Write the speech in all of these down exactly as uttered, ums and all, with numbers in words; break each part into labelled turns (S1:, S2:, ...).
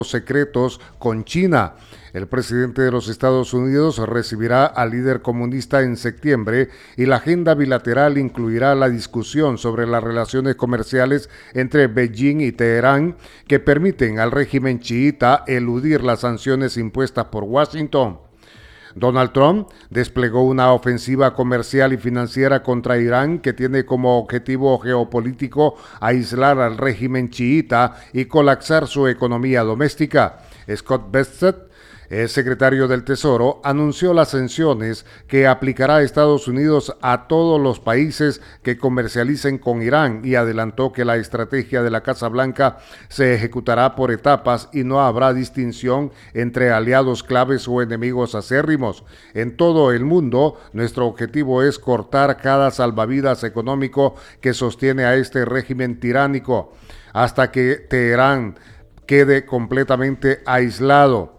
S1: secretos con China. El presidente de los Estados Unidos recibirá al líder comunista en septiembre y la agenda bilateral incluirá la discusión sobre las relaciones comerciales entre Beijing y Teherán que permiten al régimen chiita eludir las sanciones impuestas por Washington. Donald Trump desplegó una ofensiva comercial y financiera contra Irán que tiene como objetivo geopolítico aislar al régimen chiita y colapsar su economía doméstica. Scott Bessent, el secretario del Tesoro, anunció las sanciones que aplicará Estados Unidos a todos los países que comercialicen con Irán y adelantó que la estrategia de la Casa Blanca se ejecutará por etapas y no habrá distinción entre aliados claves o enemigos acérrimos. En todo el mundo, nuestro objetivo es cortar cada salvavidas económico que sostiene a este régimen tiránico hasta que Teherán quede completamente aislado.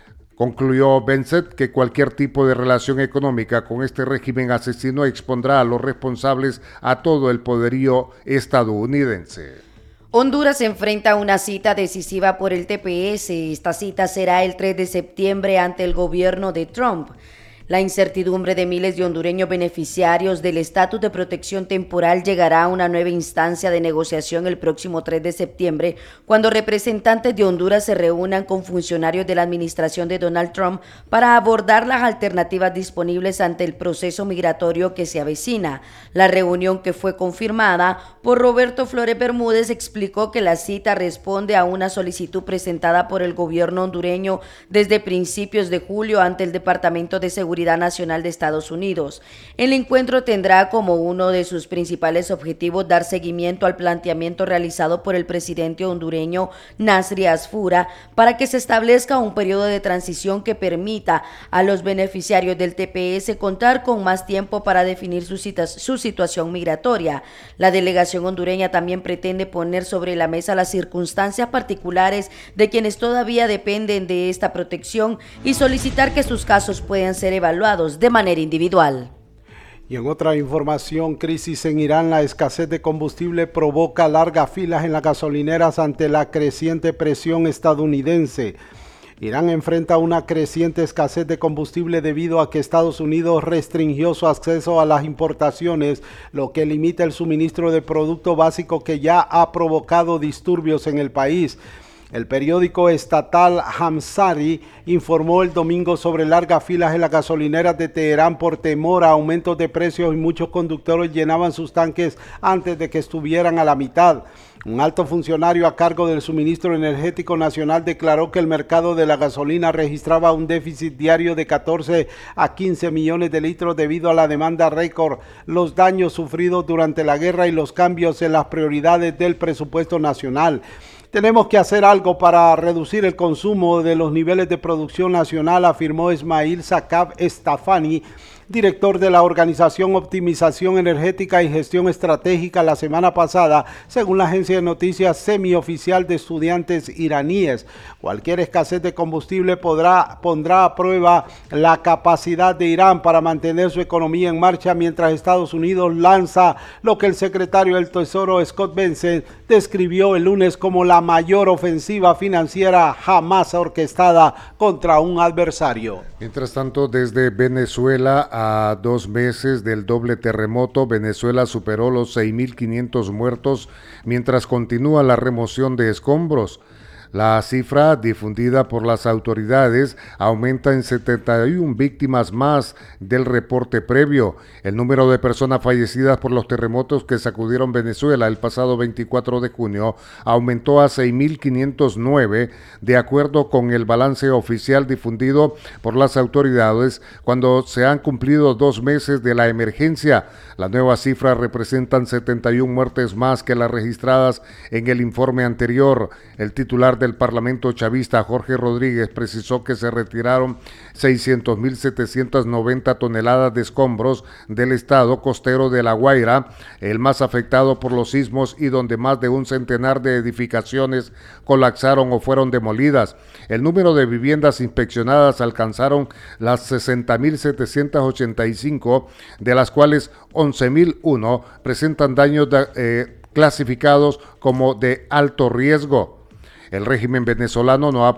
S1: Concluyó Bessent que cualquier tipo de relación económica con este régimen asesino expondrá a los responsables a todo el poderío estadounidense.
S2: Honduras se enfrenta a una cita decisiva por el T P S. Esta cita será el tres de septiembre ante el gobierno de Trump. La incertidumbre de miles de hondureños beneficiarios del estatus de protección temporal llegará a una nueva instancia de negociación el próximo tres de septiembre, cuando representantes de Honduras se reúnan con funcionarios de la administración de Donald Trump para abordar las alternativas disponibles ante el proceso migratorio que se avecina. La reunión, que fue confirmada por Roberto Flores Bermúdez, explicó que la cita responde a una solicitud presentada por el gobierno hondureño desde principios de julio ante el Departamento de Seguridad Nacional de Estados Unidos. El encuentro tendrá como uno de sus principales objetivos dar seguimiento al planteamiento realizado por el presidente hondureño Nasri Asfura para que se establezca un periodo de transición que permita a los beneficiarios del T P S contar con más tiempo para definir su, cita, su situación migratoria. La delegación hondureña también pretende poner sobre la mesa las circunstancias particulares de quienes todavía dependen de esta protección y solicitar que sus casos puedan ser evaluados evaluados de manera individual.
S3: Y en otra información, crisis en Irán, la escasez de combustible provoca largas filas en las gasolineras ante la creciente presión estadounidense. Irán enfrenta una creciente escasez de combustible debido a que Estados Unidos restringió su acceso a las importaciones, lo que limita el suministro de producto básico que ya ha provocado disturbios en el país. El periódico estatal Hamsari informó el domingo sobre largas filas en las gasolineras de Teherán por temor a aumentos de precios y muchos conductores llenaban sus tanques antes de que estuvieran a la mitad. Un alto funcionario a cargo del suministro energético nacional declaró que el mercado de la gasolina registraba un déficit diario de catorce a quince millones de litros debido a la demanda récord, los daños sufridos durante la guerra y los cambios en las prioridades del presupuesto nacional. Tenemos que hacer algo para reducir el consumo de los niveles de producción nacional, afirmó Ismail Sakab Estafani, director de la Organización Optimización Energética y Gestión Estratégica, la semana pasada, según la agencia de noticias semioficial de estudiantes iraníes. Cualquier escasez de combustible podrá, pondrá a prueba la capacidad de Irán para mantener su economía en marcha, mientras Estados Unidos lanza lo que el secretario del Tesoro Scott Bessent describió el lunes como la mayor ofensiva financiera jamás orquestada contra un adversario.
S1: Mientras tanto, desde Venezuela, a dos meses del doble terremoto, Venezuela superó los seis mil quinientos muertos mientras continúa la remoción de escombros. La cifra difundida por las autoridades aumenta en setenta y una víctimas más del reporte previo. El número de personas fallecidas por los terremotos que sacudieron Venezuela el pasado veinticuatro de junio aumentó a seis mil quinientos nueve, de acuerdo con el balance oficial difundido por las autoridades cuando se han cumplido dos meses de la emergencia. La nueva cifra representan setenta y una muertes más que las registradas en el informe anterior. El titular del Parlamento chavista, Jorge Rodríguez, precisó que se retiraron seiscientos mil setecientas noventa toneladas de escombros del estado costero de La Guaira, el más afectado por los sismos y donde más de un centenar de edificaciones colapsaron o fueron demolidas. El número de viviendas inspeccionadas alcanzaron las sesenta mil setecientas ochenta y cinco, de las cuales once mil uno presentan daños de, eh, clasificados como de alto riesgo. El régimen venezolano no ha